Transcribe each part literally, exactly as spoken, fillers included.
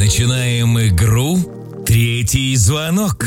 Начинаем игру «Третий звонок».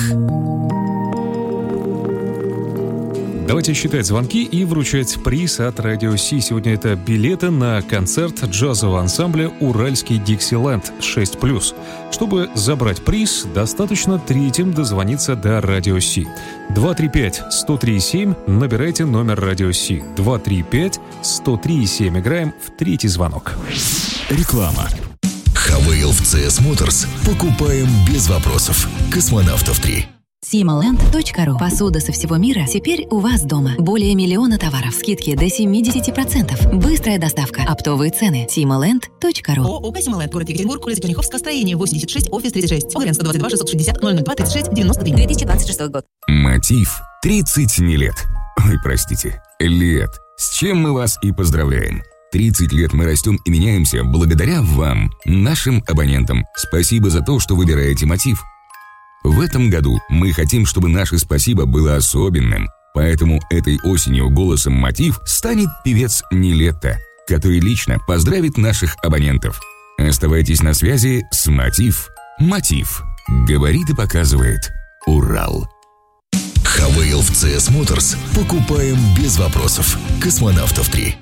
Давайте считать звонки и вручать приз от Радио Си. Сегодня это билеты на концерт джазового ансамбля «Уральский Диксиленд» шесть плюс. Чтобы забрать приз, достаточно третьим дозвониться до Радио Си. два три пять сто три семь, набирайте номер Радио Си. два три пять сто три семь. Играем в третий звонок. Реклама. Хавейл в си эс Motors. Покупаем без вопросов. Космонавтов три. симоленд точка ру. Посуда со всего мира теперь у вас дома. Более миллиона товаров. Скидки до семьдесят процентов. Быстрая доставка. Оптовые цены. симоленд точка ру. ООО «Симоленд», город Екатеринбург, улица Черняховская, строение восемьдесят шесть, офис тридцать шесть. Оглавян сто двадцать два шестьсот шестьдесят ноль ноль два тридцать шесть девяносто три. две тысячи двадцать шестой год. Мотив. тридцать не лет. Ой, простите, лет. С чем мы вас и поздравляем. тридцать лет мы растем и меняемся благодаря вам, нашим абонентам. Спасибо за то, что выбираете Мотив. В этом году мы хотим, чтобы наше спасибо было особенным, поэтому этой осенью голосом Мотив станет певец Нилетто, который лично поздравит наших абонентов. Оставайтесь на связи с Мотив. Мотив. Говорит и показывает Урал. Хавейл в си эс Motors. Покупаем без вопросов. Космонавтов три.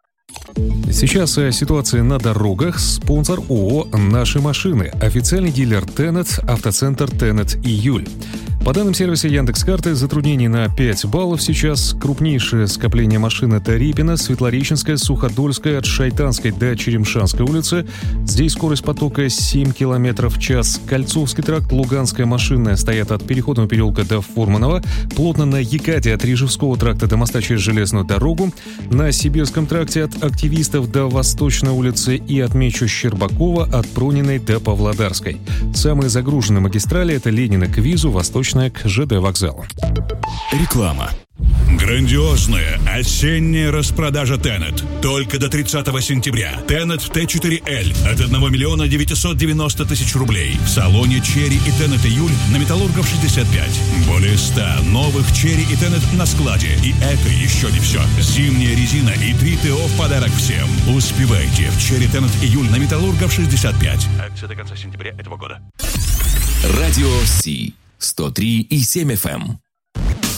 Сейчас о ситуации на дорогах. Спонсор ООО «Наши машины». Официальный дилер Тенет, автоцентр Тенет Июль. По данным сервиса Яндекс.Карты, затруднений на пять баллов сейчас. Крупнейшее скопление машин — это Репино, Светлореченская, Суходольская, от Шайтанской до Черемшанской улицы. Здесь скорость потока семь километров в час. Кольцовский тракт, Луганская, Машинная стоят от Переходного переулка до Фурманова. Плотно на Екате от Рижевского тракта до моста через железную дорогу. На Сибирском тракте от Активистов до Восточной улицы и отмечу Щербакова от Прониной до Павлодарской. Самые загруженные магистрали — это Ленина к Визу, Восточная к ЖД вокзалу. Реклама. Грандиозная осенняя распродажа Тенет. Только до тридцатого сентября. Тенет Т четыре Л от одного миллиона девятьсот девяносто тысяч рублей. В салоне Черри и Тенет Июль на Металлургов шестьдесят пять. Более ста новых Черри и Тенет на складе. И это еще не все. Зимняя резина и три ТО в подарок всем. Успевайте в Черри Тенет Июль на Металлургов шестьдесят пять. Акция до конца сентября этого года. Радио Си. сто три и семь эф эм.